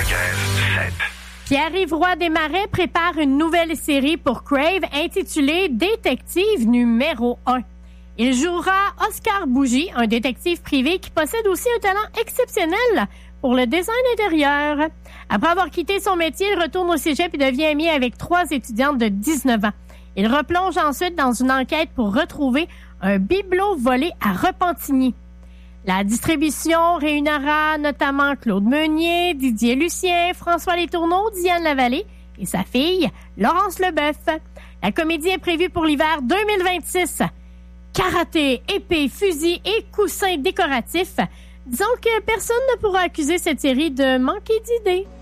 96.7. Pierre-Yves Roy Desmarais prépare une nouvelle série pour Crave intitulée Détective numéro 1. Il jouera Oscar Bougie, un détective privé qui possède aussi un talent exceptionnel pour le design intérieur. Après avoir quitté son métier, il retourne au cégep et devient ami avec 3 étudiantes de 19 ans. Il replonge ensuite dans une enquête pour retrouver un bibelot volé à Repentigny. La distribution réunira notamment Claude Meunier, Didier Lucien, François Letourneau, Diane Lavallée et sa fille, Laurence Leboeuf. La comédie est prévue pour l'hiver 2026. Karaté, épée, fusil et coussins décoratifs. Disons que personne ne pourra accuser cette série de manquer d'idées.